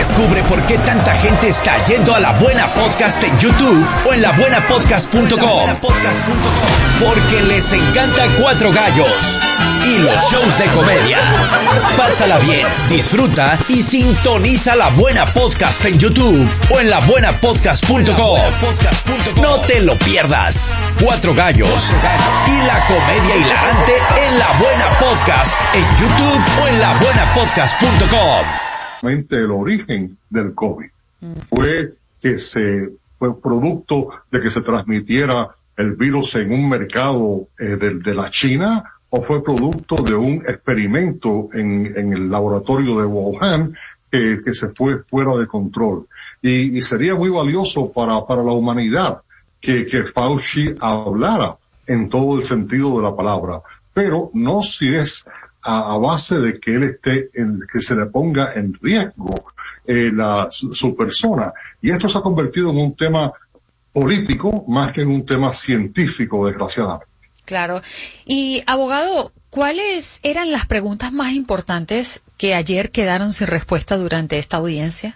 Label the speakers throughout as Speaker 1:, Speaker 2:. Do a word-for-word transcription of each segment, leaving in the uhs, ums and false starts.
Speaker 1: Descubre por qué tanta gente está yendo a La Buena Podcast en YouTube o en la buena podcast punto com. Porque les encanta Cuatro Gallos y los shows de comedia. Pásala bien, disfruta y sintoniza La Buena Podcast en YouTube o en la buena podcast punto com. No te lo pierdas. Cuatro Gallos y la comedia hilarante en La Buena Podcast en YouTube o en la buena podcast punto com.
Speaker 2: El origen del COVID fue que se fue producto de que se transmitiera el virus en un mercado eh, de, de la China, o fue producto de un experimento en, en el laboratorio de Wuhan que, que se fue fuera de control. Y, y sería muy valioso para, para la humanidad que, que Fauci hablara en todo el sentido de la palabra, pero no si es a, a base de que él esté, en, que se le ponga en riesgo eh, la, su, su persona. Y esto se ha convertido en un tema político más que en un tema científico, desgraciadamente.
Speaker 3: Claro. Y, abogado, ¿cuáles eran las preguntas más importantes que ayer quedaron sin respuesta durante esta audiencia?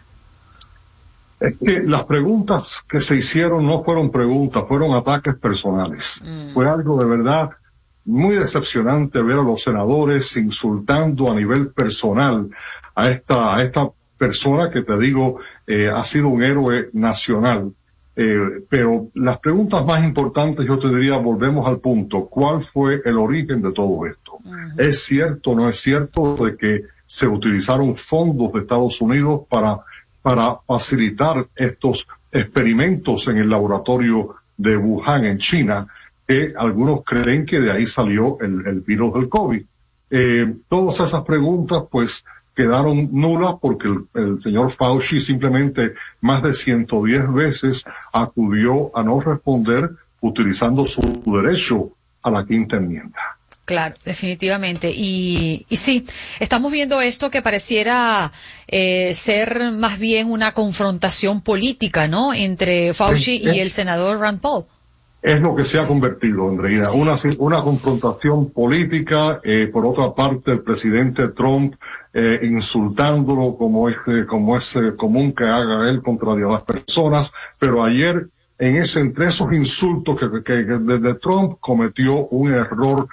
Speaker 2: Es que las preguntas que se hicieron no fueron preguntas, fueron ataques personales. Mm. Fue algo de verdad muy decepcionante ver a los senadores insultando a nivel personal a esta, a esta persona que, te digo, eh, ha sido un héroe nacional. Eh, pero las preguntas más importantes, yo te diría, volvemos al punto: ¿cuál fue el origen de todo esto? Uh-huh. ¿Es cierto o no es cierto de que se utilizaron fondos de Estados Unidos para, para facilitar estos experimentos en el laboratorio de Wuhan, en China, que algunos creen que de ahí salió el, el virus del COVID? Eh, todas esas preguntas, pues, quedaron nulas porque el, el señor Fauci simplemente más de ciento diez veces acudió a no responder utilizando su derecho a la quinta enmienda.
Speaker 3: Claro, definitivamente. Y, y sí, estamos viendo esto que pareciera eh, ser más bien una confrontación política, ¿no?, entre Fauci es, es, y el senador Rand Paul.
Speaker 2: Es lo que se ha convertido, Andreina, sí. una, una confrontación política. Eh, por otra parte, el presidente Trump eh, insultándolo como es, eh, como es eh, común que haga él contra las personas. Pero ayer, en ese, entre esos insultos que, que, que desde Trump cometió un error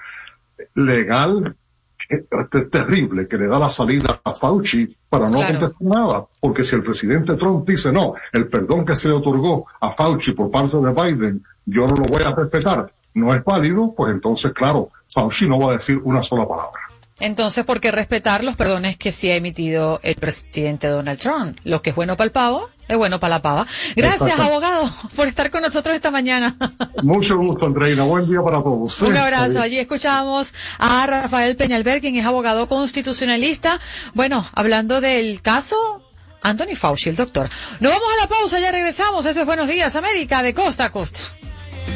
Speaker 2: legal que, que, terrible, que le da la salida a Fauci para no claro. contestar nada. Porque si el presidente Trump dice no, el perdón que se le otorgó a Fauci por parte de Biden, yo no lo voy a respetar, no es válido, pues entonces, claro, Fauci no va a decir una sola palabra.
Speaker 3: Entonces, ¿por qué respetar los perdones que sí ha emitido el presidente Donald Trump? Lo que es bueno para el pavo, es bueno para la pava. Gracias, abogado, por estar con nosotros esta mañana.
Speaker 2: Mucho gusto, Andreina. Buen día para todos.
Speaker 3: Un abrazo. Allí escuchamos a Rafael Peñalver, quien es abogado constitucionalista. Bueno, hablando del caso Anthony Fauci, el doctor. Nos vamos a la pausa, ya regresamos. Esto es Buenos Días, América, de costa a costa.